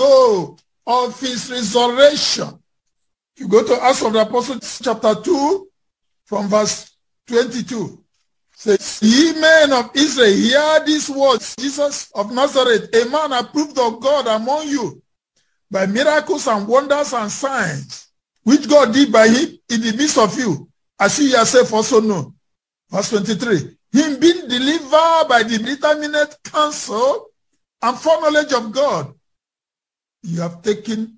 ago of his resurrection. You go to Acts of the Apostles chapter 2 from verse 22. Says, ye men of Israel, hear these words. Jesus of Nazareth, a man approved of God among you by miracles and wonders and signs, which God did by him in the midst of you, as you yourself also know. Verse 23, him being delivered by the determinate counsel and foreknowledge of God, you have taken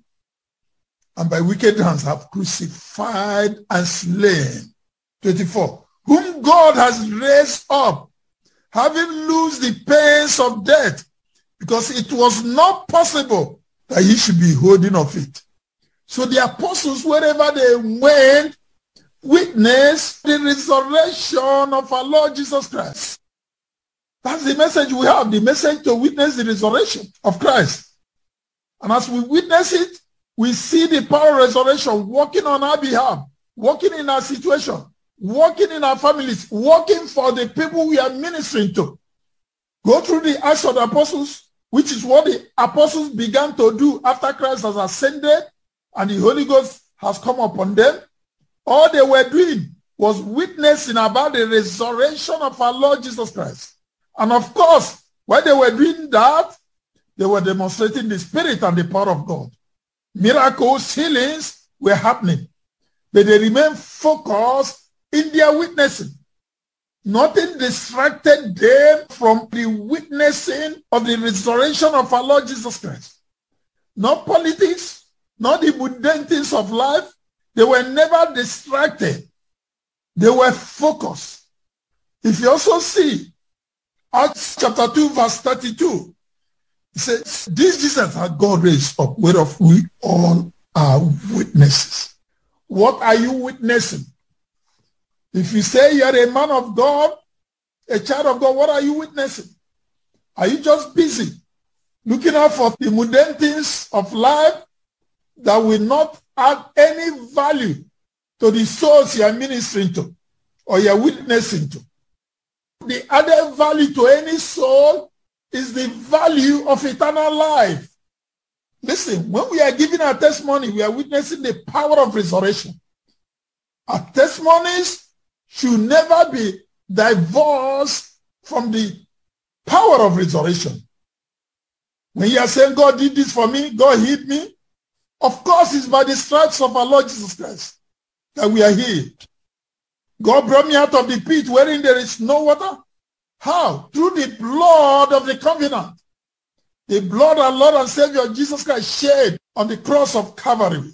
and by wicked hands have crucified and slain. 24, whom God has raised up, having loosed the pains of death, because it was not possible that he should be holding of it. So the apostles, wherever they went, witnessed the resurrection of our Lord Jesus Christ. That's the message we have, the message to witness the resurrection of Christ. And as we witness it, we see the power of resurrection working on our behalf, working in our situation, working in our families, working for the people we are ministering to. Go through the Acts of the Apostles, which is what the apostles began to do after Christ has ascended and the Holy Ghost has come upon them. All they were doing was witnessing about the resurrection of our Lord Jesus Christ. And of course, while they were doing that, they were demonstrating the Spirit and the power of God. Miracles, healings were happening. But they remained focused in their witnessing. Nothing distracted them from the witnessing of the resurrection of our Lord Jesus Christ. Not politics, not the mundane things of life. They were never distracted. They were focused. If you also see Acts chapter 2 verse 32, it says, this Jesus had God raised up, whereof we all are witnesses. What are you witnessing? If you say you're a man of God, a child of God, what are you witnessing? Are you just busy looking out for the mundane things of life that will not add any value to the souls you are ministering to or you are witnessing to? The added value to any soul is the value of eternal life. Listen, when we are giving our testimony, we are witnessing the power of resurrection. Our testimonies should never be divorced from the power of resurrection. When you are saying, God did this for me, God healed me, of course it's by the stripes of our Lord Jesus Christ that we are healed. God brought me out of the pit wherein there is no water. How? Through the blood of the covenant. The blood of our Lord and Savior Jesus Christ shed on the cross of Calvary.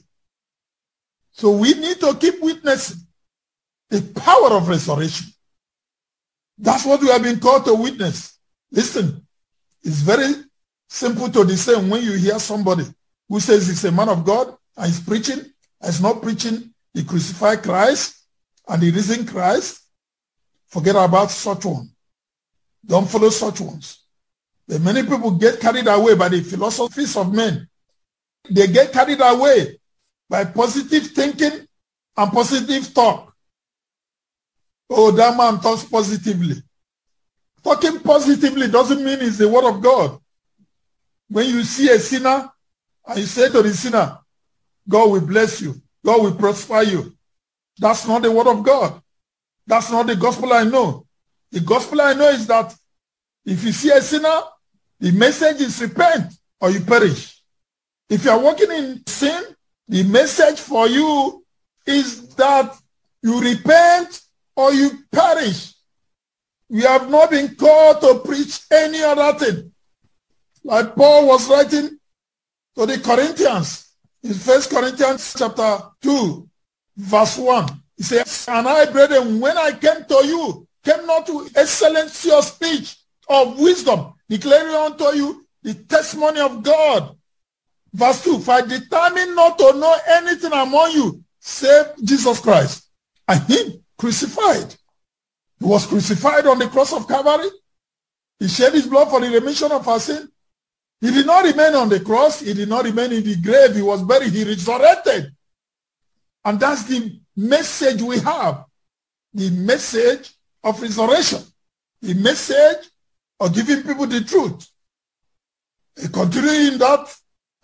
So we need to keep witnessing the power of resurrection. That's what we have been called to witness. Listen, it's very simple to discern when you hear somebody who says he's a man of God and is preaching, and is not preaching the crucified Christ and the risen Christ. Forget about such one. Don't follow such ones. But many people get carried away by the philosophies of men. They get carried away by positive thinking and positive talk. Oh, that man talks positively. Talking positively doesn't mean it's the word of God. When you see a sinner and you say to the sinner, God will bless you, God will prosper you, that's not the word of God. That's not the gospel I know. The gospel I know is that if you see a sinner, the message is repent or you perish. If you are walking in sin, the message for you is that you repent or you perish. We have not been called to preach any other thing. Like Paul was writing to the Corinthians in 1 Corinthians chapter 2, verse 1. He says, and I, brethren, when I came to you, came not to excellency of speech, of wisdom, declaring unto you the testimony of God. Verse 2, for I determined not to know anything among you save Jesus Christ and him crucified. He was crucified on the cross of Calvary. He shed his blood for the remission of our sin. He did not remain on the cross. He did not remain in the grave. He was buried. He resurrected. And that's the message we have. The message of resurrection. The message of giving people the truth. Continuing in that